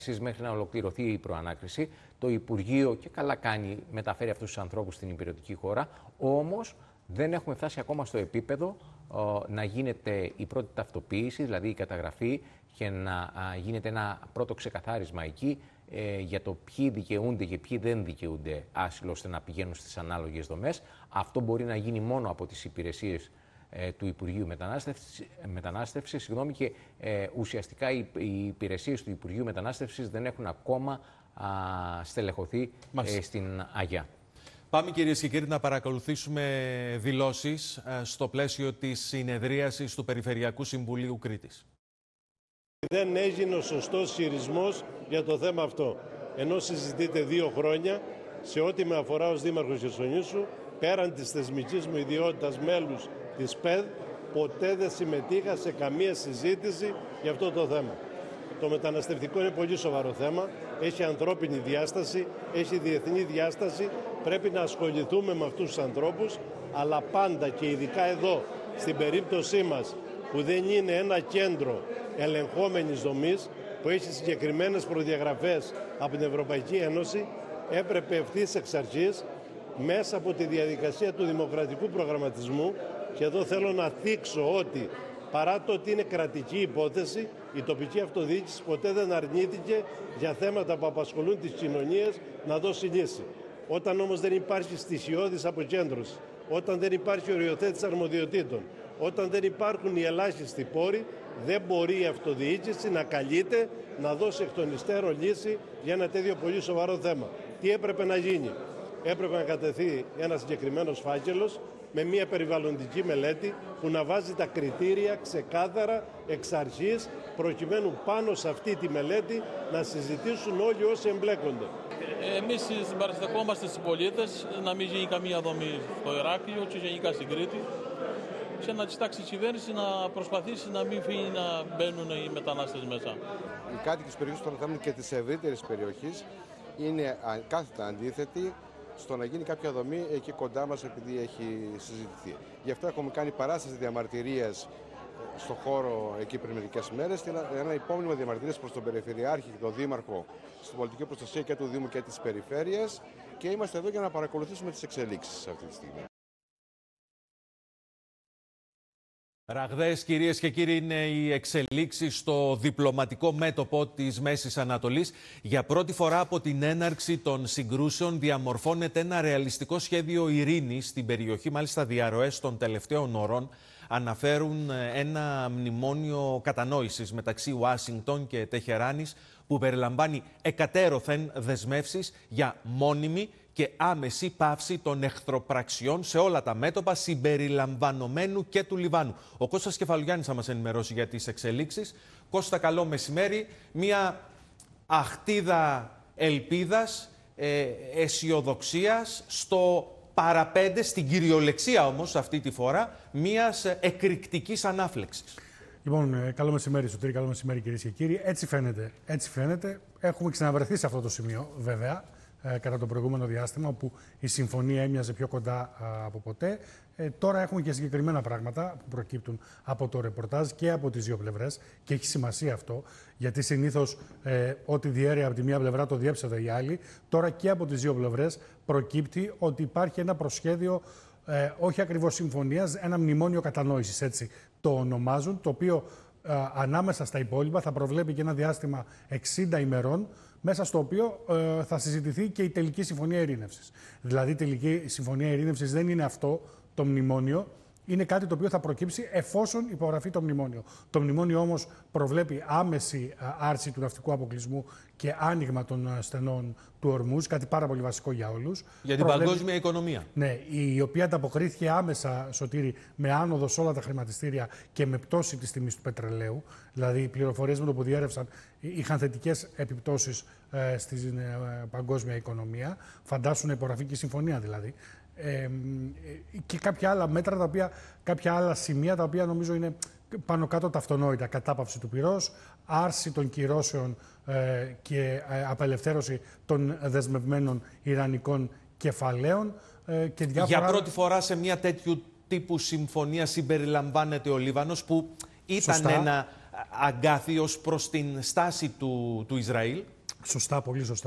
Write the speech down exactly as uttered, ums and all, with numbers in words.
μέχρι να ολοκληρωθεί η προανάκριση. Το Υπουργείο και καλά κάνει, μεταφέρει αυτούς τους ανθρώπους στην υπηρετική χώρα. Όμως δεν έχουμε φτάσει ακόμα στο επίπεδο ε, να γίνεται η πρώτη ταυτοποίηση, δηλαδή η καταγραφή, και να ε, γίνεται ένα πρώτο ξεκαθάρισμα εκεί ε, για το ποιοι δικαιούνται και ποιοι δεν δικαιούνται άσυλο, ώστε να πηγαίνουν στις ανάλογες δομές. Αυτό μπορεί να γίνει μόνο από τις υπηρεσίες ε, του Υπουργείου Μετανάστευσης, Μετανάστευσης συγγνώμη, και ε, ουσιαστικά οι, οι υπηρεσίες του Υπουργείου Μετανάστευσης δεν έχουν ακόμα α, στελεχωθεί ε, στην Αγιά. Πάμε, κυρίες και κύριοι, να παρακολουθήσουμε δηλώσεις ε, στο πλαίσιο της συνεδρίασης του Περιφερειακού Συμβουλίου Κρήτης. Δεν έγινε ο σωστός χειρισμός για το θέμα αυτό. Ενώ συζητείται δύο χρόνια, σε ό,τι με αφορά ως Δήμαρχος Χερσονήσου, πέραν της θεσμικής μου ιδιότητας μέλους της ΠΕΔ, ποτέ δεν συμμετείχα σε καμία συζήτηση για αυτό το θέμα. Το μεταναστευτικό είναι πολύ σοβαρό θέμα, έχει ανθρώπινη διάσταση, έχει διεθνή διάσταση, πρέπει να ασχοληθούμε με αυτούς τους ανθρώπους, αλλά πάντα και ειδικά εδώ, στην περίπτωσή μας, που δεν είναι ένα κέντρο ελεγχόμενης δομής, που έχει συγκεκριμένες προδιαγραφές από την Ευρωπαϊκή Ένωση, έπρεπε ευθύς εξ αρχής, μέσα από τη διαδικασία του δημοκρατικού προγραμματισμού, και εδώ θέλω να θίξω ότι παρά το ότι είναι κρατική υπόθεση, η τοπική αυτοδιοίκηση ποτέ δεν αρνήθηκε για θέματα που απασχολούν τις κοινωνίες να δώσει λύση. Όταν όμως δεν υπάρχει στοιχειώδης αποκέντρωση, όταν δεν υπάρχει οριοθέτηση αρμοδιοτήτων, όταν δεν υπάρχουν οι ελάχιστοι πόροι, δεν μπορεί η αυτοδιοίκηση να καλείται να δώσει εκ των υστέρων λύση για ένα τέτοιο πολύ σοβαρό θέμα. Τι έπρεπε να γίνει? Έπρεπε να κατεθεί ένα συγκεκριμένος φάκελος με μια περιβαλλοντική μελέτη που να βάζει τα κριτήρια ξεκάθαρα εξ αρχής, προκειμένου πάνω σε αυτή τη μελέτη να συζητήσουν όλοι όσοι εμπλέκονται. Εμείς συμπαραστεκόμαστε στους πολίτες να μην γίνει καμία δομή στο Ηράκλειο και γενικά στην Κρήτη, και να κοιτάξει η κυβέρνηση να προσπαθήσει να μην φύγει να μπαίνουν οι μετανάστες μέσα. Οι κάτοικοι της περιοχής των Αθάμων και της ευρύτερης περιοχής είναι κάθετα αντίθετοι στο να γίνει κάποια δομή εκεί κοντά μας, επειδή έχει συζητηθεί. Γι' αυτό έχουμε κάνει παράσταση διαμαρτυρίας στον χώρο εκεί πριν μερικές μέρες, ένα υπόμνημα διαμαρτυρίας προς τον Περιφερειάρχη και τον Δήμαρχο στην πολιτική προστασία και του Δήμου και της Περιφέρειας, και είμαστε εδώ για να παρακολουθήσουμε τις εξελίξεις αυτή τη στιγμή. Ραγδαίες, κυρίες και κύριοι, είναι οι εξελίξεις στο διπλωματικό μέτωπο της Μέσης Ανατολής. Για πρώτη φορά από την έναρξη των συγκρούσεων διαμορφώνεται ένα ρεαλιστικό σχέδιο ειρήνης στην περιοχή. Μάλιστα, διαρροές των τελευταίων ωρών αναφέρουν ένα μνημόνιο κατανόησης μεταξύ Ουάσιγκτον και Τεχεράνης, που περιλαμβάνει εκατέρωθεν δεσμεύσεις για μόνιμη και άμεση πάυση των εχθροπραξιών σε όλα τα μέτωπα, συμπεριλαμβανομένου και του Λιβάνου. Ο Κώστας Κεφαλογιάννης θα μας ενημερώσει για τις εξελίξεις. Κώστα, καλό μεσημέρι. Μία αχτίδα ελπίδας, ε, αισιοδοξίας στο παραπέντε, στην κυριολεξία όμως αυτή τη φορά, μιας εκρηκτικής ανάφλεξης. Λοιπόν, καλό μεσημέρι, Σωτήρη, καλό μεσημέρι, κυρίες και κύριοι. Έτσι φαίνεται, έτσι φαίνεται. Έχουμε ξαναβρεθεί σε αυτό το σημείο, βέβαια, ε, κατά το προηγούμενο διάστημα, όπου η συμφωνία έμοιαζε πιο κοντά α, από ποτέ. Ε, τώρα έχουμε και συγκεκριμένα πράγματα που προκύπτουν από το ρεπορτάζ και από τις δύο πλευρές, και έχει σημασία αυτό, γιατί συνήθως ε, ό,τι διέρεε από τη μία πλευρά το διέψευδε η άλλη. Τώρα και από τις δύο πλευρές προκύπτει ότι υπάρχει ένα προσχέδιο, ε, όχι ακριβώς συμφωνίας, ένα μνημόνιο κατανόησης, έτσι το ονομάζουν, το οποίο ε, ανάμεσα στα υπόλοιπα θα προβλέπει και ένα διάστημα εξήντα ημερών, μέσα στο οποίο ε, θα συζητηθεί και η τελική συμφωνία ειρήνευσης. Δηλαδή, η τελική συμφωνία ειρήνευσης δεν είναι αυτό το μνημόνιο, είναι κάτι το οποίο θα προκύψει εφόσον υπογραφεί το μνημόνιο. Το μνημόνιο όμως προβλέπει άμεση άρση του ναυτικού αποκλεισμού και άνοιγμα των στενών του Ορμούζ, κάτι πάρα πολύ βασικό για όλους. Για την προβλέπει... παγκόσμια οικονομία. Ναι, η οποία ανταποκρίθηκε άμεσα, Σωτήρη, με άνοδο σε όλα τα χρηματιστήρια και με πτώση της τιμής του πετρελαίου. Δηλαδή, οι πληροφορίες με το που διέρευσαν είχαν θετικές επιπτώσεις ε, στην ε, παγκόσμια οικονομία. Φαντάσουν υπογραφική συμφωνία δηλαδή. Ε, και κάποια άλλα μέτρα, τα οποία, κάποια άλλα σημεία τα οποία νομίζω είναι πάνω κάτω τα αυτονόητα. Κατάπαυση του πυρός, άρση των κυρώσεων ε, και ε, απελευθέρωση των δεσμευμένων ιρανικών κεφαλαίων ε, και διάφορα... Για πρώτη φορά σε μια τέτοιου τύπου συμφωνία συμπεριλαμβάνεται ο Λίβανος, που ήταν Σωστά. ένα αγκάθι ως προς την στάση του, του Ισραήλ. Σωστά, πολύ σωστά.